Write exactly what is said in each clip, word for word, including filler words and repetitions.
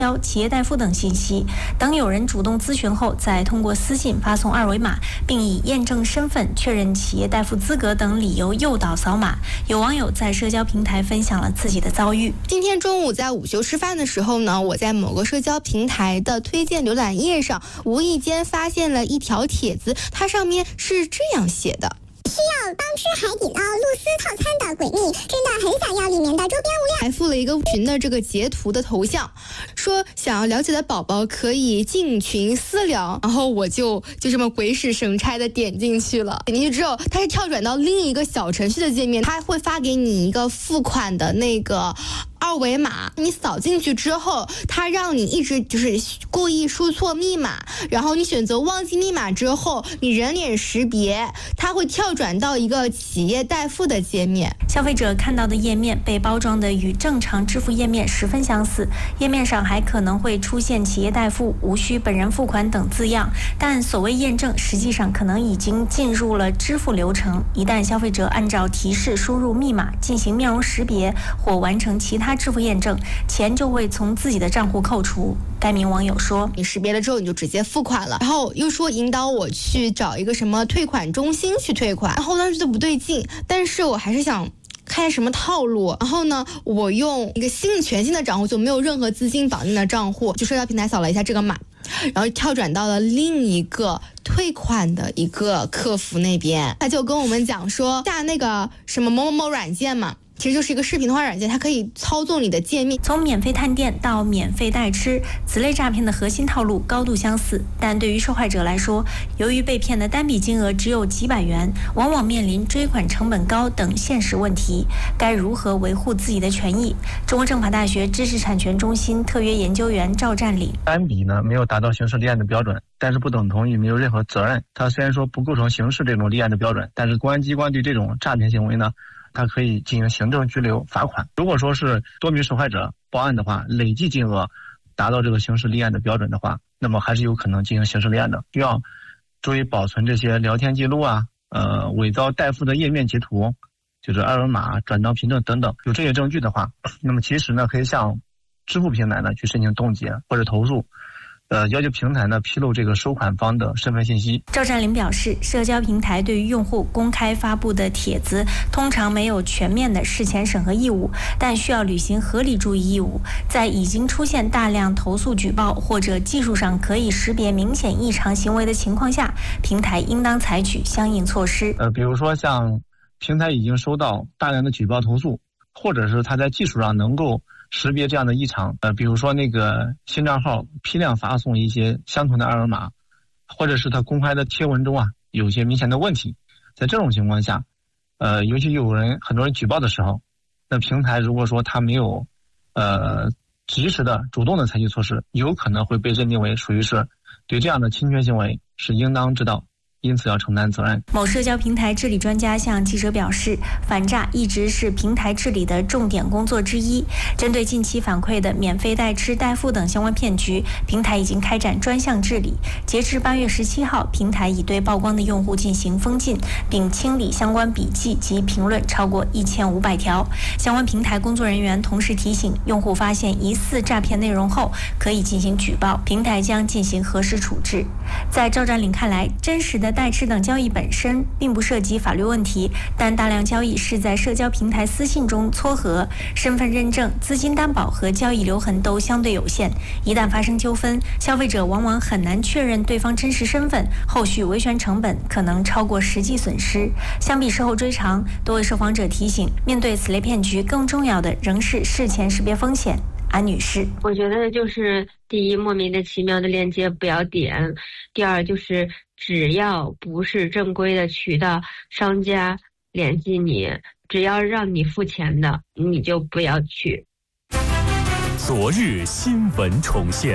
企业代付等信息，等有人主动咨询后，再通过私信发送二维码，并以验证身份、确认企业代付资格等理由诱导扫码。有网友在社交平台分享了自己的遭遇。 今天中午在午休吃饭的时候呢，我在某个社交平台的推荐浏览页上，无意间发现了一条帖子，它上面是这样写的。 需要帮吃海底捞露丝套餐的闺蜜真的很想要里面的周边物料， 还附了一个群的这个截图的头像，说想要了解的宝宝可以进群私聊，然后我就就这么鬼使神差的点进去了。点进去之后，它是跳转到另一个小程序的界面，它会发给你一个付款的那个二维码，你扫进去之后，它让你一直就是故意输错密码，然后你选择忘记密码之后，你人脸识别，它会跳转到一个企业代付的界面。 消费者看到的页面被包装的与正常支付页面十分相似，页面上还可能会出现企业代付、无需本人付款等字样，但所谓验证实际上可能已经进入了支付流程。一旦消费者按照提示输入密码进行面容识别或完成其他支付验证，钱就会从自己的账户扣除。该名网友说， 你识别了之后你就直接付款了，然后又说引导我去找一个什么退款中心去退款，然后当时就不对劲，但是我还是想看什么套路，然后呢，我用一个新全新的账户，就没有任何资金绑定的账户，就社交平台扫了一下这个码，然后跳转到了另一个退款的一个客服那边，他就跟我们讲说下那个什么某某某软件嘛，其实就是一个视频通话软件，它可以操纵你的界面。 从免费探店到免费代吃，此类诈骗的核心套路高度相似，但对于受害者来说，由于被骗的单笔金额只有几百元，往往面临追款成本高等现实问题。该如何维护自己的权益？中国政法大学知识产权中心特约研究员赵占领： 单笔呢没有达到刑事立案的标准，但是不等同于没有任何责任。它虽然说不构成刑事这种立案的标准，但是公安机关对这种诈骗行为呢，它可以进行行政拘留、罚款。如果说是多名受害者报案的话，累计金额达到这个刑事立案的标准的话，那么还是有可能进行刑事立案的。需要注意保存这些聊天记录啊，呃，伪造代付的页面截图，就是二维码、转账凭证等等。有这些证据的话，那么其实呢，可以向支付平台呢去申请冻结或者投诉。呃，要求平台呢披露这个收款方的身份信息。 赵占领表示，社交平台对于用户公开发布的帖子，通常没有全面的事前审核义务，但需要履行合理注意义务。在已经出现大量投诉举报或者技术上可以识别明显异常行为的情况下，平台应当采取相应措施。 呃，比如说像平台已经收到大量的举报投诉，或者是它在技术上能够识别这样的异常，呃，比如说那个新账号批量发送一些相同的二维码，或者是他公开的贴文中啊有一些明显的问题，在这种情况下，呃，尤其有人很多人举报的时候，那平台如果说他没有，呃，及时的主动的采取措施，有可能会被认定为属于是对这样的侵权行为是应当知道，因此要承担责任。 某社交平台治理专家向记者表示，反诈一直是平台治理的重点工作之一。针对近期反馈的免费代吃、代付等相关骗局，平台已经开展专项治理。截至八月十七号，平台已对曝光的用户进行封禁，并清理相关笔记及评论超过一千五百条。相关平台工作人员同时提醒，用户发现疑似诈骗内容后，可以进行举报，平台将进行核实处置。在赵占领看来，真实的代吃等交易本身并不涉及法律问题，但大量交易是在社交平台私信中撮合，身份认证、资金担保和交易留痕都相对有限。一旦发生纠纷，消费者往往很难确认对方真实身份，后续维权成本可能超过实际损失。相比事后追偿，多位受访者提醒，面对此类骗局，更重要的仍是事前识别风险。安女士， 我觉得就是第一，莫名的奇妙的链接不要点；第二，就是只要不是正规的渠道，商家联系你，只要让你付钱的，你就不要去。 昨日新闻重现，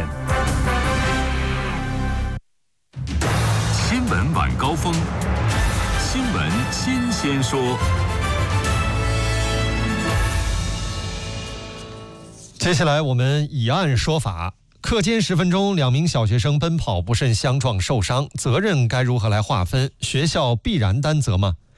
新闻晚高峰，新闻新鲜说。 接下来我们以案说法。课间十分钟，两名小学生奔跑不慎相撞受伤，责任该如何来划分？学校必然担责吗？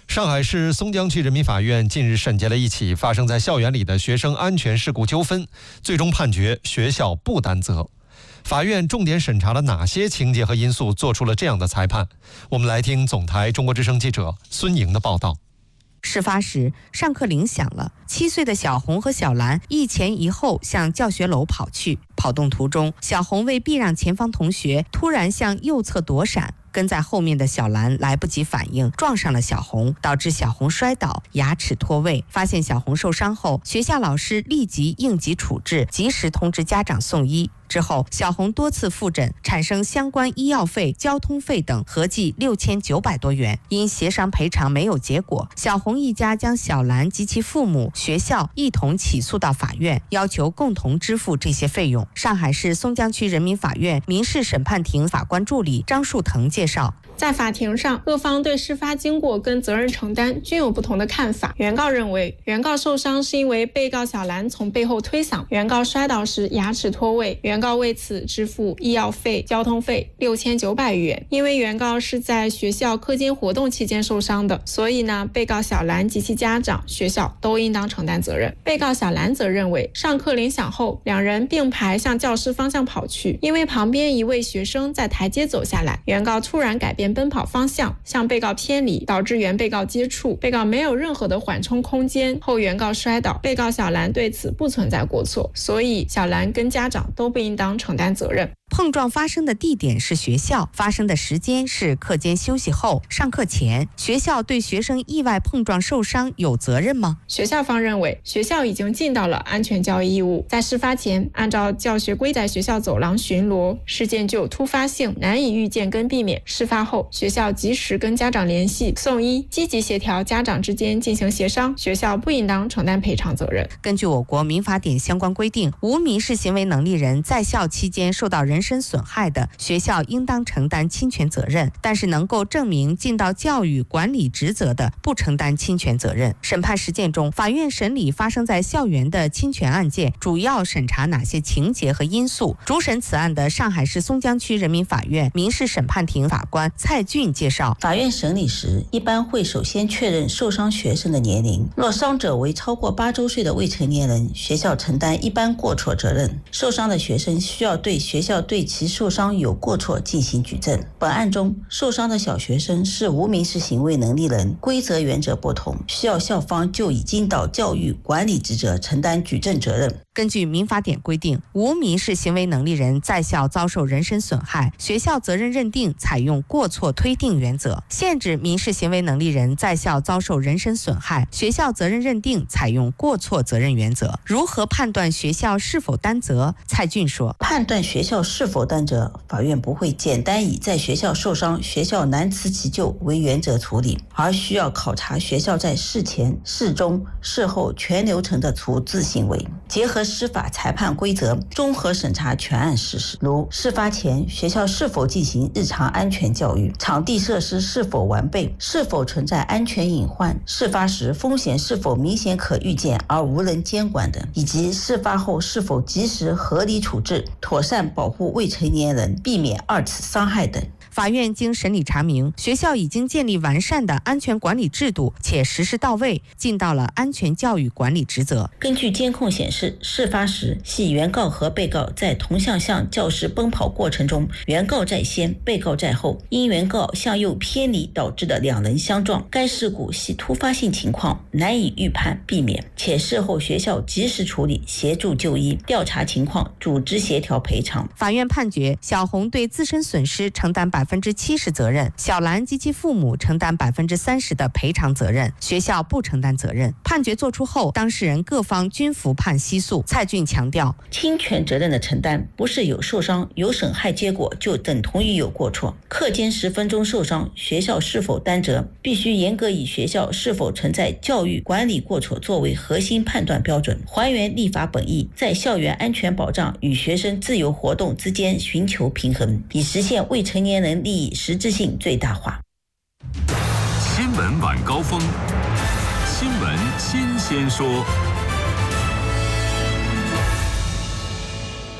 上海市松江区人民法院近日审结了一起发生在校园里的学生安全事故纠纷，最终判决学校不担责。法院重点审查了哪些情节和因素，做出了这样的裁判？我们来听总台中国之声记者孙莹的报道。 事发时，上课铃响了，七岁的小红和小兰一前一后向教学楼跑去。跑动途中，小红为避让前方同学，突然向右侧躲闪。跟在后面的小兰来不及反应，撞上了小红，导致小红摔倒，牙齿脱位。发现小红受伤后，学校老师立即应急处置，及时通知家长送医。之后，小红多次复诊，产生相关医药费、交通费等合计六千九百多元。因协商赔偿没有结果，小红一家将小兰及其父母、学校一同起诉到法院，要求共同支付这些费用。上海市松江区人民法院民事审判庭法官助理张树腾介绍。 在法庭上，各方对事发经过跟责任承担均有不同的看法。原告认为，原告受伤是因为被告小兰从背后推搡，原告摔倒时牙齿脱位，原告为此支付医药费、交通费六千九百余元。因为原告是在学校课间活动期间受伤的，所以呢，被告小兰及其家长、学校都应当承担责任。被告小兰则认为，上课铃响后，两人并排向教室方向跑去，因为旁边一位学生在台阶走下来，原告突然改变奔跑方向，向被告偏离，导致原被告接触，被告没有任何的缓冲空间，后原告摔倒。被告小兰对此不存在过错，所以小兰跟家长都不应当承担责任。 碰撞发生的地点是学校，发生的时间是课间休息后、上课前。学校对学生意外碰撞受伤有责任吗？ 学校方认为，学校已经尽到了安全教育义务，在事发前按照教学规在学校走廊巡逻，事件具有突发性，难以预见跟避免。事发后，学校及时跟家长联系、送医，积极协调家长之间进行协商，学校不应当承担赔偿责任。 根据我国民法典相关规定，无民事行为能力人在校期间受到人身损害的，学校应当承担侵权责任，但是能够证明尽到教育管理职责的，不承担侵权责任。审判实践中，法院审理发生在校园的侵权案件，主要审查哪些情节和因素？主审此案的上海市松江区人民法院民事审判庭法官蔡俊介绍， 法院审理时一般会首先确认受伤学生的年龄，若伤者为超过八周岁的未成年人，学校承担一般过错责任。受伤的学生需要对学校对其受伤有过错进行举证。本案中，受伤的小学生是无民事行为能力人，规则原则不同，需要校方就已尽到教育管理职责承担举证责任。 根据民法典规定，无民事行为能力人在校遭受人身损害，学校责任认定采用过错推定原则；限制民事行为能力人在校遭受人身损害，学校责任认定采用过错责任原则。如何判断学校是否担责？蔡俊说， 判断学校是否担责，法院不会简单以在学校受伤，学校难辞其咎为原则处理，而需要考察学校在事前、事中、事后全流程的处置行为，结合司法裁判规则，综合审查全案事实，如事发前学校是否进行日常安全教育，场地设施是否完备，是否存在安全隐患，事发时风险是否明显可预见而无人监管等，以及事发后是否及时合理处置，妥善保护未成年人，避免二次伤害等。 法院经审理查明，学校已经建立完善的安全管理制度，且实施到位，尽到了安全教育管理职责。 根据监控显示，事发时系原告和被告在同向向教室奔跑过程中，原告在先，被告在后，因原告向右偏离导致的两人相撞。该事故系突发性情况，难以预判避免，且事后学校及时处理，协助就医、调查情况、组织协调赔偿。 法院判决小红对自身损失承担百分之七十责任，小兰及其父母承担百分之三十的赔偿责任，学校不承担责任。判决作出后，当事人各方均服判息诉。蔡俊强调， 侵权责任的承担不是有受伤、有损害结果就等同于有过错。课间十分钟受伤，学校是否担责，必须严格以学校是否存在教育管理过错作为核心判断标准，还原立法本意，在校园安全保障与学生自由活动之间寻求平衡，以实现未成年人利益实质性最大化。 新闻晚高峰，新闻新鲜说。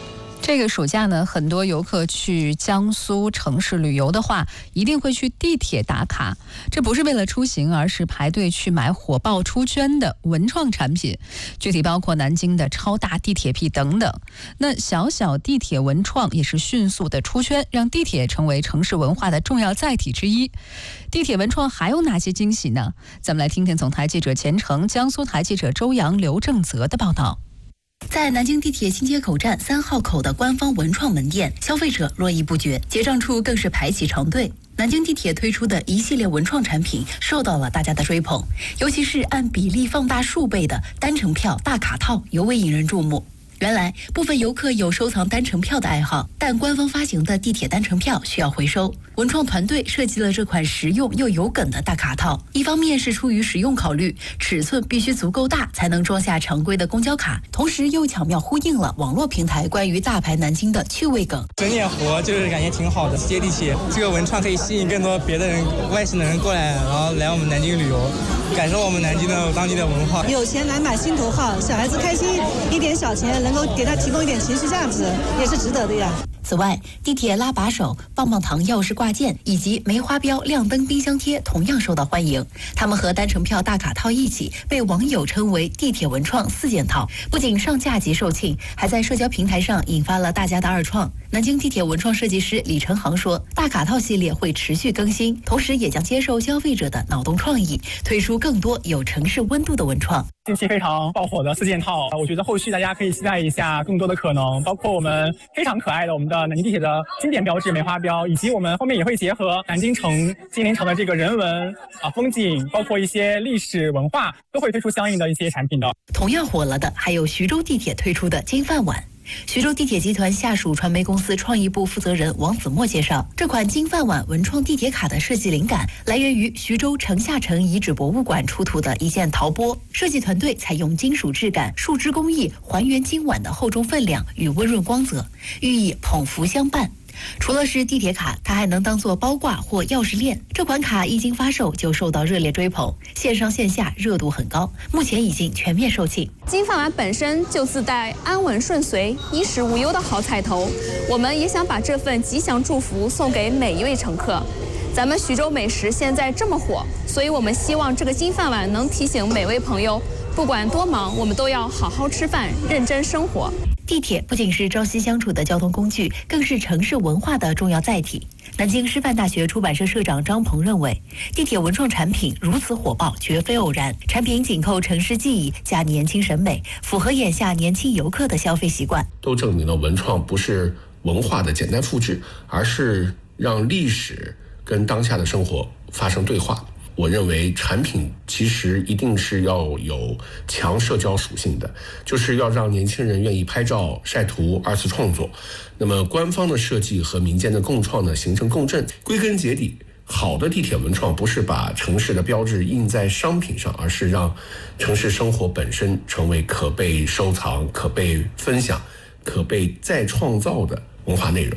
这个暑假呢，很多游客去江苏城市旅游的话，一定会去地铁打卡。这不是为了出行，而是排队去买火爆出圈的文创产品，具体包括南京的超大地铁壁等等。那小小地铁文创也是迅速的出圈，让地铁成为城市文化的重要载体之一。地铁文创还有哪些惊喜呢？咱们来听听总台记者钱程、江苏台记者周洋、刘正泽的报道。 在南京地铁新街口站三号口的官方文创门店，消费者络绎不绝，结账处更是排起长队。南京地铁推出的一系列文创产品受到了大家的追捧，尤其是按比例放大数倍的单程票大卡套尤为引人注目。原来部分游客有收藏单程票的爱好，但官方发行的地铁单程票需要回收。文创团队设计了这款实用又有梗的大卡套，一方面是出于实用考虑，尺寸必须足够大才能装下常规的公交卡，同时又巧妙呼应了网络平台关于大牌南京的趣味梗。 整点活就是感觉挺好的，接地气。这个文创可以吸引更多别的人、外省的人过来，然后来我们南京旅游，感受我们南京的当地的文化。 有钱来买心头好，小孩子开心，一点小钱能够给他提供一点情绪价值，也是值得的呀。 此外，地铁拉把手、棒棒糖钥匙挂件以及梅花标亮灯冰箱贴同样受到欢迎。它们和单程票大卡套一起被网友称为地铁文创四件套，不仅上架即售罄，还在社交平台上引发了大家的二创。南京地铁文创设计师李成航说，大卡套系列会持续更新，同时也将接受消费者的脑洞创意，推出更多有城市温度的文创。 近期非常爆火的四件套，我觉得后续大家可以期待一下更多的可能，包括我们非常可爱的我们的南京地铁的经典标志梅花标，以及我们后面也会结合南京城、金陵城的这个人文啊风景，包括一些历史文化，都会推出相应的一些产品的。 同样火了的还有徐州地铁推出的金饭碗。徐州地铁集团下属传媒公司创意部负责人王子墨介绍，这款金饭碗文创地铁卡的设计灵感来源于徐州城下城遗址博物馆出土的一件陶钵，设计团队采用金属质感、树脂工艺还原金碗的厚重分量与温润光泽，寓意捧福相伴。除了是地铁卡，它还能当做包挂或钥匙链。这款卡一经发售就受到热烈追捧，线上线下热度很高，目前已经全面售罄。 金饭碗本身就自带安稳顺遂、衣食无忧的好彩头，我们也想把这份吉祥祝福送给每一位乘客。咱们徐州美食现在这么火，所以我们希望这个金饭碗能提醒每位朋友，不管多忙，我们都要好好吃饭，认真生活。 地铁不仅是朝夕相处的交通工具，更是城市文化的重要载体。南京师范大学出版社社长张鹏认为，地铁文创产品如此火爆绝非偶然，产品紧扣城市记忆加年轻审美，符合眼下年轻游客的消费习惯。 都证明了文创不是文化的简单复制，而是让历史跟当下的生活发生对话。我认为产品其实一定是要有强社交属性的，就是要让年轻人愿意拍照、晒图、二次创作。那么官方的设计和民间的共创呢，形成共振。归根结底，好的地铁文创不是把城市的标志印在商品上，而是让城市生活本身成为可被收藏、可被分享、可被再创造的文化内容。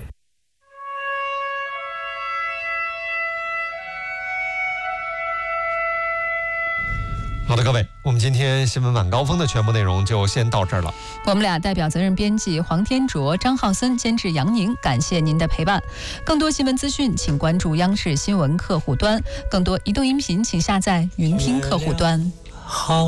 好的，各位，我们今天新闻晚高峰的全部内容就先到这儿了。 我们俩代表责任编辑黄天卓、张浩森，监制杨宁，感谢您的陪伴。更多新闻资讯，请关注央视新闻客户端；更多移动音频，请下载云听客户端。好。